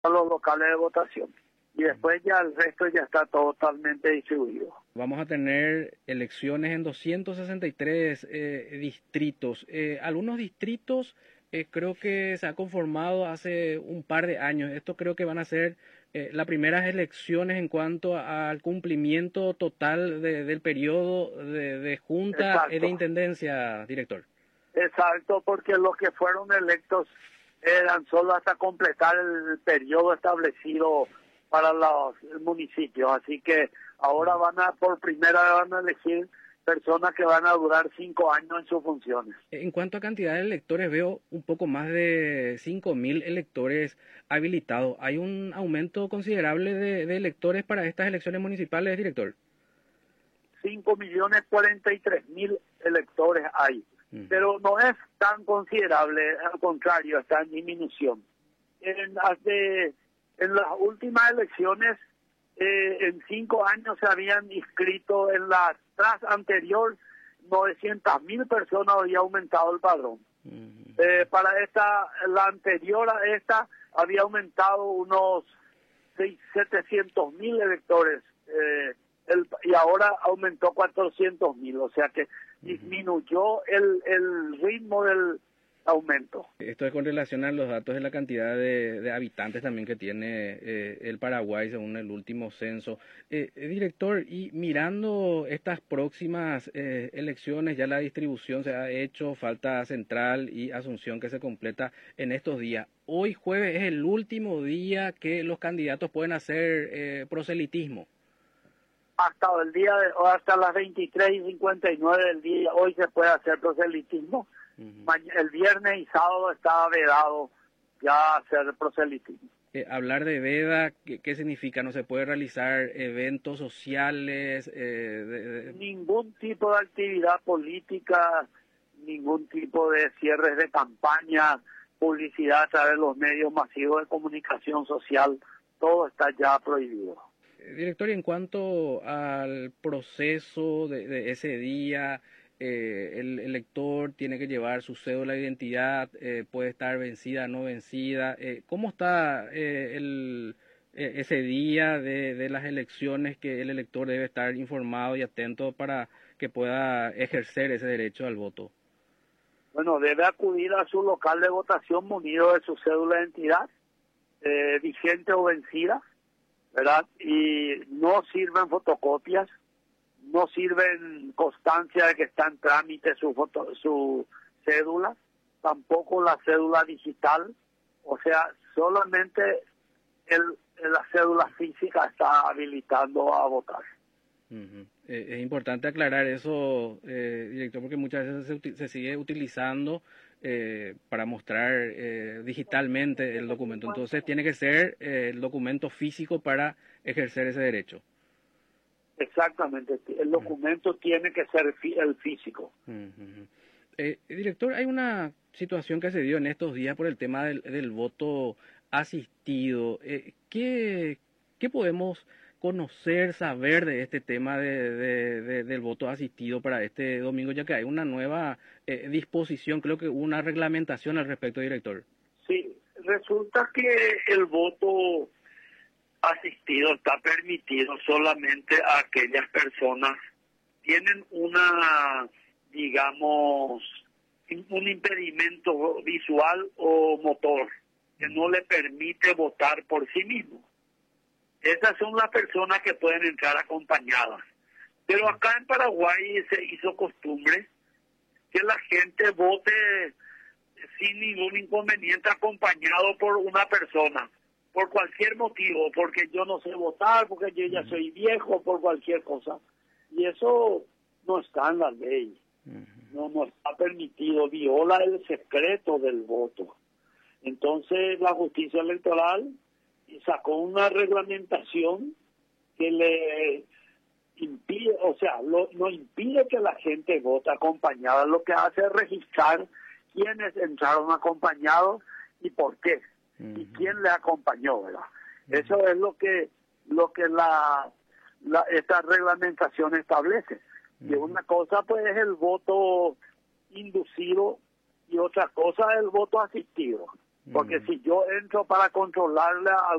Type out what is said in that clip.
a los locales de votación. Y después ya el resto ya está totalmente distribuido. Vamos a tener elecciones en 263 distritos. Algunos distritos creo que se ha conformado hace un par de años. Esto creo que van a ser las primeras elecciones en cuanto al cumplimiento total del periodo de junta de intendencia, director. Exacto, porque los que fueron electos eran solo hasta completar el periodo establecido para los municipios, así que ahora por primera vez van a elegir personas que van a durar 5 años en sus funciones. En cuanto a cantidad de electores, veo un poco más de 5.000 electores habilitados. ¿Hay un aumento considerable de electores para estas elecciones municipales, director? 5.043.000 electores hay, pero no es tan considerable, al contrario, está en disminución. En las últimas elecciones, en 5 años se habían inscrito, en la tras anterior, 900.000 personas había aumentado el padrón. Para la anterior a esta, había aumentado unos 700.000 electores, y ahora aumentó 400.000, o sea que disminuyó el ritmo del aumento. Esto es con relación a los datos de la cantidad de habitantes también que tiene el Paraguay según el último censo. Director, y mirando estas próximas elecciones, ya la distribución se ha hecho, falta Central y Asunción que se completa en estos días. Hoy jueves es el último día que los candidatos pueden hacer proselitismo. Hasta las 23:59 del día, hoy se puede hacer proselitismo. El viernes y sábado estaba vedado ya hacer proselitismo. Hablar de veda, ¿qué significa? ¿No se puede realizar eventos sociales? Ningún tipo de actividad política, ningún tipo de cierres de campaña, publicidad a través de los medios masivos de comunicación social, todo está ya prohibido. Director, y en cuanto al proceso de ese día, el elector tiene que llevar su cédula de identidad, puede estar vencida, no vencida. ¿Cómo está ese día de las elecciones que el elector debe estar informado y atento para que pueda ejercer ese derecho al voto? Bueno, debe acudir a su local de votación munido de su cédula de identidad, vigente o vencida, ¿verdad? Y no sirven fotocopias, no sirven constancia de que está en trámite su cédula, tampoco la cédula digital, o sea, solamente la cédula física está habilitando a votar. Es importante aclarar eso, director, porque muchas veces se sigue utilizando para mostrar digitalmente el documento. Entonces tiene que ser el documento físico para ejercer ese derecho. Exactamente, el documento tiene que ser el físico. Director, hay una situación que se dio en estos días por el tema del voto asistido. ¿Qué podemos conocer, saber de este tema del voto asistido para este domingo, ya que hay una nueva disposición, creo que una reglamentación al respecto, director? Sí, resulta que el voto asistido está permitido solamente a aquellas personas que tienen un impedimento visual o motor que no le permite votar por sí mismo. Esas son las personas que pueden entrar acompañadas. Pero acá en Paraguay se hizo costumbre que la gente vote sin ningún inconveniente acompañado por una persona, por cualquier motivo, porque yo no sé votar, porque yo ya soy viejo, por cualquier cosa. Y eso no está en la ley, no está permitido, viola el secreto del voto. Entonces la justicia electoral sacó una reglamentación que le impide, no impide que la gente vote acompañada, lo que hace es registrar quiénes entraron acompañados y por qué, y quién le acompañó, ¿verdad? Eso es lo que esta reglamentación establece. Y una cosa pues es el voto inducido y otra cosa es el voto asistido. Porque si yo entro para controlarle a